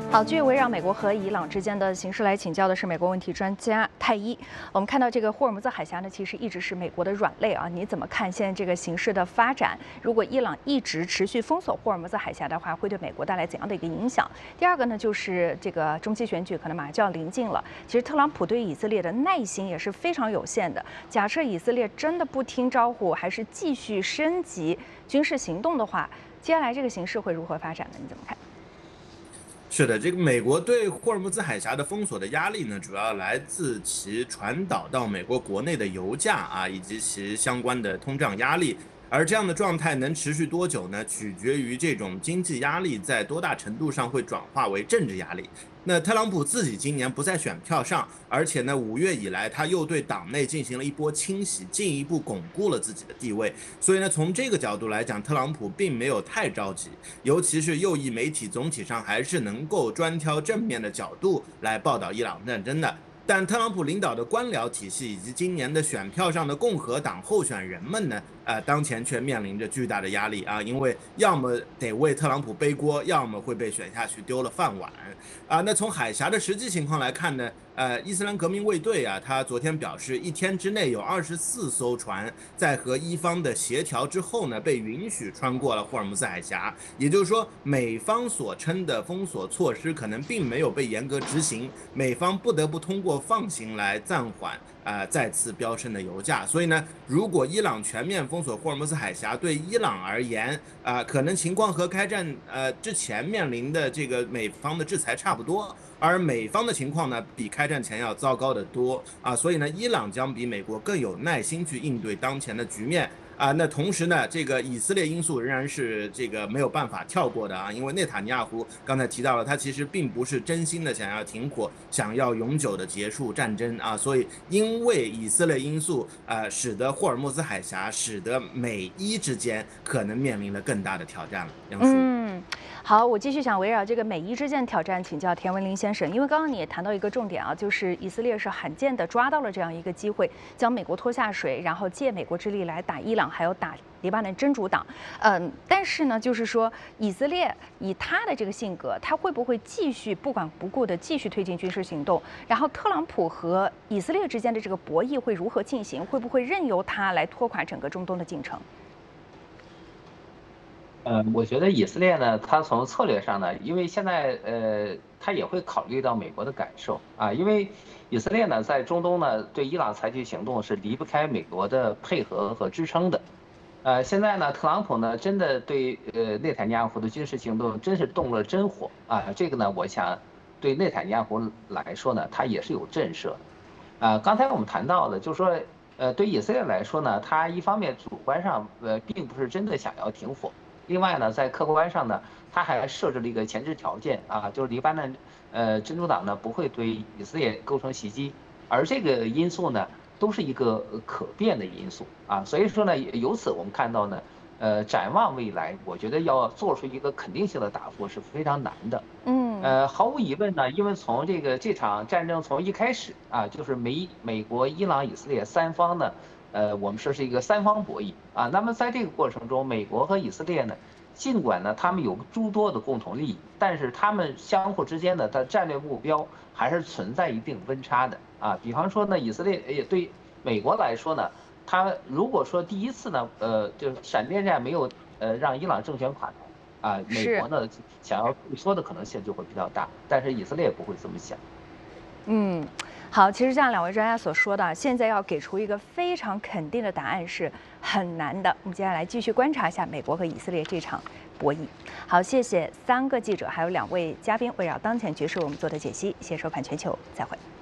好，继续围绕美国和伊朗之间的形势来请教的是美国问题专家泰伊。我们看到这个霍尔木兹海峡呢，其实一直是美国的软肋啊。你怎么看现在这个形势的发展？如果伊朗一直持续封锁霍尔木兹海峡的话，会对美国带来怎样的一个影响？第二个呢，就是这个中期选举可能马上就要临近了。其实特朗普对以色列的耐心也是非常有限的。假设以色列真的不听招呼，还是继续升级军事行动的话，接下来这个形势会如何发展呢？你怎么看？ 是的，这个美国对霍尔木兹海峡的封锁的压力呢，主要来自其传导到美国国内的油价啊，以及其相关的通胀压力。而这样的状态能持续多久呢？取决于这种经济压力在多大程度上会转化为政治压力。那特朗普自己今年不在选票上，而且呢，5月以来他又对党内进行了一波清洗，进一步巩固了自己的地位。所以呢，从这个角度来讲，特朗普并没有太着急，尤其是右翼媒体总体上还是能够专挑正面的角度来报道伊朗战争的。但特朗普领导的官僚体系以及今年的选票上的共和党候选人们呢，当前却面临着巨大的压力啊，因为要么得为特朗普背锅，要么会被选下去丢了饭碗啊。那从海峡的实际情况来看呢，伊斯兰革命卫队啊，他昨天表示，一天之内有24艘船在和伊方的协调之后呢，被允许穿过了霍尔木兹海峡。也就是说，美方所称的封锁措施可能并没有被严格执行，美方不得不通过放行来暂缓再次飙升的油价。所以呢，如果伊朗全面封锁霍尔木兹海峡，对伊朗而言可能情况和开战之前面临的这个美方的制裁差不多。而美方的情况呢，比开战前要糟糕得多啊，所以呢，伊朗将比美国更有耐心去应对当前的局面啊。那同时呢，这个以色列因素仍然是这个没有办法跳过的啊，因为内塔尼亚胡刚才提到了，他其实并不是真心的想要停火，想要永久的结束战争啊，所以因为以色列因素使得霍尔木兹海峡，使得美伊之间可能面临了更大的挑战了。杨叔。 好，我继续想围绕这个美伊之间的挑战请教田文林先生，因为刚刚你也谈到一个重点啊，就是以色列是罕见的抓到了这样一个机会，将美国拖下水，然后借美国之力来打伊朗，还有打黎巴嫩真主党。但是呢，就是说以色列以他的这个性格，他会不会继续不管不顾的继续推进军事行动？然后特朗普和以色列之间的这个博弈会如何进行？会不会任由他来拖垮整个中东的进程？ 我觉得以色列呢，它从策略上呢，因为现在它也会考虑到美国的感受啊，因为以色列呢在中东呢对伊朗采取行动是离不开美国的配合和支撑的，现在呢特朗普呢真的对内塔尼亚胡的军事行动真是动了真火啊，这个呢我想对内塔尼亚胡来说呢，他也是有震慑的，刚才我们谈到的就是说。对以色列来说呢，他一方面主观上并不是真的想要停火，另外呢，在客观上呢，他还设置了一个前置条件啊，就是黎巴嫩真主党呢不会对以色列构成袭击，而这个因素呢都是一个可变的因素啊，所以说呢，由此我们看到呢，展望未来，我觉得要做出一个肯定性的答复是非常难的。毫无疑问呢，因为从这场战争从一开始啊，就是美国、伊朗、以色列三方呢，我们说是一个三方博弈啊。那么在这个过程中，美国和以色列呢，尽管呢他们有诸多的共同利益，但是他们相互之间的战略目标还是存在一定温差的啊。比方说呢，以色列也对美国来说呢，他如果说第一次呢，就是闪电战没有让伊朗政权垮台。美国呢想要退缩的可能性就会比较大，但是以色列不会这么想。 好，其实像两位专家所说的，现在要给出一个非常肯定的答案是很难的。我们接下来继续观察一下美国和以色列这场博弈。好，谢谢3个记者，还有2位嘉宾围绕当前局势我们做的解析。谢谢收看全球，再会。